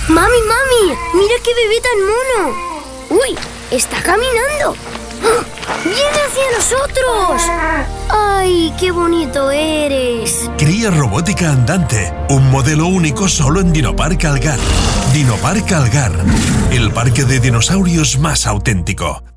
¡Mami, mami! ¡Mira qué bebé tan mono! ¡Uy! ¡Está caminando! ¡Ah! ¡Viene hacia nosotros! ¡Ay, qué bonito eres! Cría robótica andante, un modelo único solo en Dinopark Algar. Dinopark Algar, el parque de dinosaurios más auténtico.